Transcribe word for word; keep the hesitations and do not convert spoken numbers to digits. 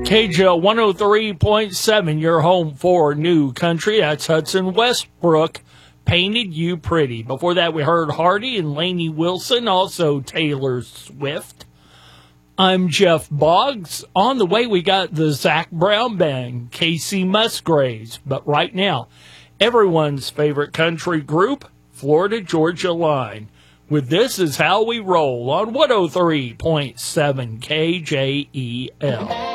K J L one oh three point seven, your home for new country. That's Hudson Westbrook, Painted You Pretty. Before that, we heard Hardy and Lainey Wilson, also Taylor Swift. I'm Jeff Boggs. On the way, we got the Zac Brown Band, Casey Musgraves. But right now, everyone's favorite country group, Florida Georgia Line. With This Is How We Roll on one oh three point seven K J E L.